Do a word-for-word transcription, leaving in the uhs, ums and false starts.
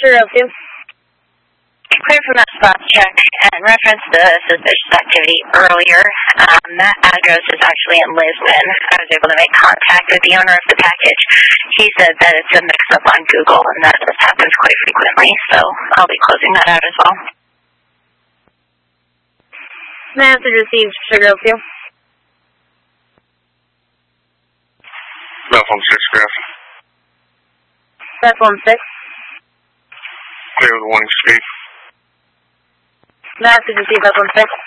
Sugar two. Clear from that spot check and reference the suspicious activity earlier. Um, that address is actually in Lisbon. I was able to make contact with the owner of the package. He said that it's a mix-up on Google and that this happens quite frequently, so I'll be closing that out as well. Message received, Sugar two. Platform six, Graf. Platform six. Clear with warning speed. Message received, Platform six.